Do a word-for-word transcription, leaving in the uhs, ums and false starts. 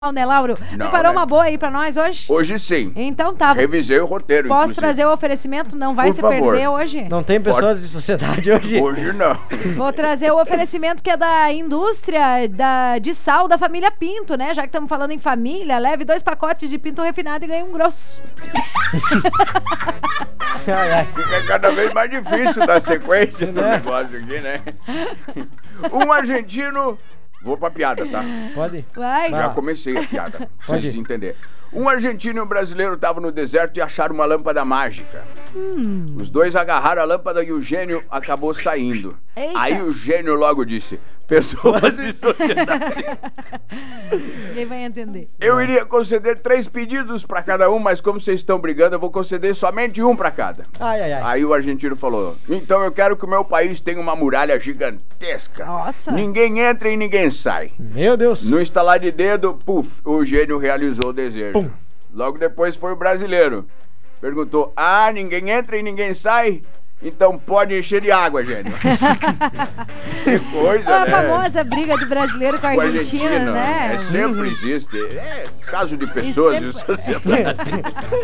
Né, Lauro? Não, Preparou né? uma boa aí pra nós hoje? Hoje sim. Então tá. Revisei o roteiro, Posso inclusive. trazer o oferecimento? Não vai Por se favor. perder hoje? Não tem pessoas Pode. de sociedade hoje? Hoje não. Vou trazer o oferecimento que é da indústria da, de sal da família Pinto, né? Já que estamos falando em família, leve dois pacotes de pinto refinado e ganhe um grosso. Ai, ai. Fica cada vez mais difícil dar sequência do Né? negócio aqui, né? Um argentino... Vou pra piada, tá? Pode? Vai. Já Ah. comecei a piada, pra Pode vocês ir. entenderem. Um argentino e um brasileiro estavam no deserto e acharam uma lâmpada mágica. Hum. Os dois agarraram a lâmpada e o gênio acabou saindo. Eita. Aí o gênio logo disse: pessoas de sociedade. Ninguém vai entender. Eu iria conceder três pedidos pra cada um, mas como vocês estão brigando, eu vou conceder somente um pra cada. Ai, ai, ai. Aí o argentino falou: então eu quero que o meu país tenha uma muralha gigantesca. Nossa. Ninguém entra e ninguém sai. Meu Deus. No estalar de dedo, puf, o gênio realizou o desejo. Pum. Logo depois foi o brasileiro. Perguntou: ah, ninguém entra e ninguém sai? Então pode encher de água, gênio. Que coisa, A né? famosa briga do brasileiro com a O Argentina, argentino, né? é, sempre existe. É caso de pessoas sempre- de sociedade.